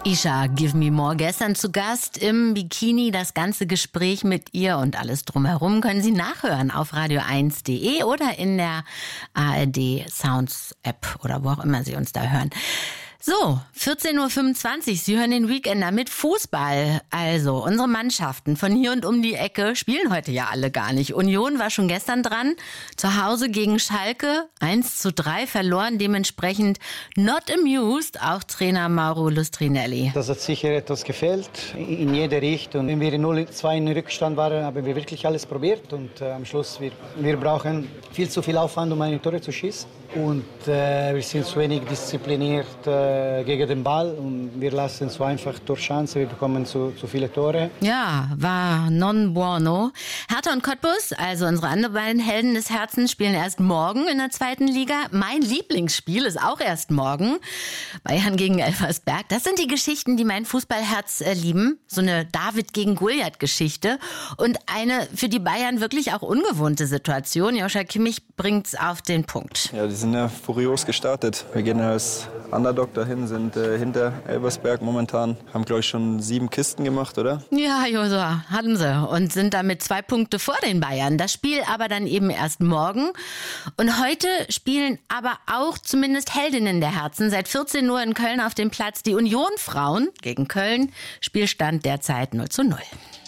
Isha, Give Me More, gestern zu Gast im Bikini. Das ganze Gespräch mit ihr und alles drumherum können Sie nachhören auf radio1.de oder in der ARD Sounds App oder wo auch immer Sie uns da hören. So, 14.25 Uhr, Sie hören den Weekender mit Fußball. Also, unsere Mannschaften von hier und um die Ecke spielen heute ja alle gar nicht. Union war schon gestern dran, zu Hause gegen Schalke, 1:3 verloren, dementsprechend not amused, auch Trainer Mauro Lustrinelli. Das hat sicher etwas gefehlt, in jeder Richtung. Wenn wir 0-2 in Rückstand waren, haben wir wirklich alles probiert und am Schluss, wir brauchen viel zu viel Aufwand, um eine Tore zu schießen. Und wir sind zu wenig diszipliniert gegen den Ball und wir lassen so einfach durch Chancen, wir bekommen zu viele Tore. Ja, war non buono. Hertha und Cottbus, also unsere anderen beiden Helden des Herzens, spielen erst morgen in der 2. Liga. Mein Lieblingsspiel ist auch erst morgen. Bayern gegen Elversberg. Das sind die Geschichten, die mein Fußballherz lieben. So eine David gegen Goliath-Geschichte. Und eine für die Bayern wirklich auch ungewohnte Situation. Joshua Kimmich bringt's auf den Punkt. Ja, die sind ja furios gestartet. Wir gehen als Underdog dahin, sind hinter Elversberg momentan. Haben, glaube ich, schon 7 Kisten gemacht, oder? Ja, Joshua, hatten sie. Und sind damit 2 Punkte vor den Bayern. Das Spiel aber dann eben erst morgen. Und heute spielen aber auch zumindest Heldinnen der Herzen. Seit 14 Uhr in Köln auf dem Platz die Union-Frauen gegen Köln. Spielstand derzeit 0:0.